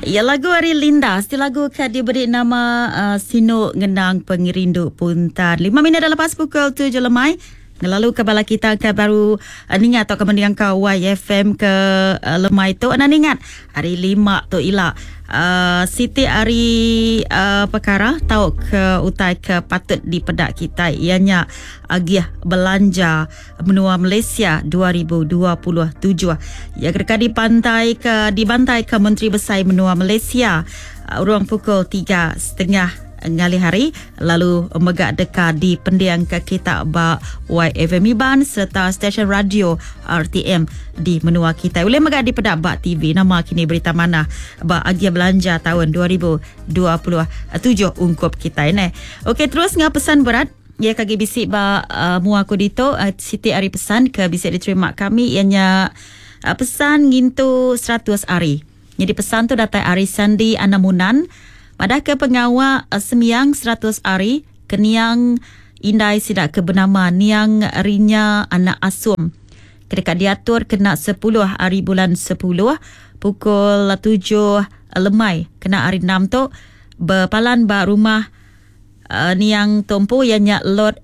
Ya, lagu Ari Linda. Setiap lagu kad diberi nama Sino Ngenang Pengirindu Puntan. 5 minit dah lepas pukul 7 lemai. Lalu kebala kita ke baru ningat atau kemudian ke YFM ke lemai tu. Anda ingat hari 5 tu ialah Siti Ari perkara tahu ke utai ke patut di pedak kita ianya agiah belanja menua Malaysia 2027 ya ketika dibantai ke Menteri Besar Menua Malaysia ruang pukul 3.30 ngali hari lalu megak deka di pendiang ke kita ba YFM Iban serta stesen radio RTM di menua kita. Boleh megak di pedak ba TV nama kini berita mana ba agia belanja tahun 2027 ungkup kita ini. Okey, terus ngah pesan berat ya kagi bisik ba mua kodito Siti Ari pesan ke bisik diterima kami ianya pesan ngintu 100 hari. Jadi pesan tu datai Ari Sandi Anamunan pada ke pengawal semiang 100 hari keniang indai sidak ke bernama Niang Rinya Anak Asum. Ketika diatur kena 10 hari bulan 10 pukul 7 lemai kena hari 6 tu berpalan ba rumah Niang Tompo ianya lot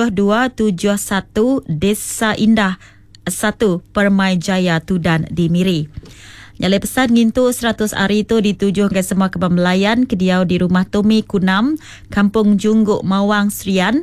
7271 Desa Indah 1 Permai Jaya Tudan di Miri. Nyalai pesan ngintu 100 hari itu dituju ke semua kebamelayan kediau di rumah Tommy Kunam, Kampung Jungguk Mawang Serian.